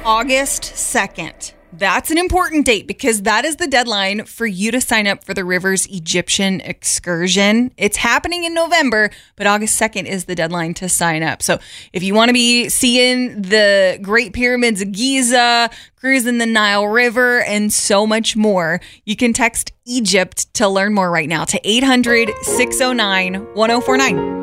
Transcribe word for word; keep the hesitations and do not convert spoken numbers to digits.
August second. That's an important date because that is the deadline for you to sign up for the Rivers Egyptian excursion. It's happening in November, but August second is the deadline to sign up. So if you want to be seeing the Great Pyramids of Giza, cruising the Nile River, and so much more, you can text Egypt to learn more right now to eight hundred, six oh nine, one oh four nine.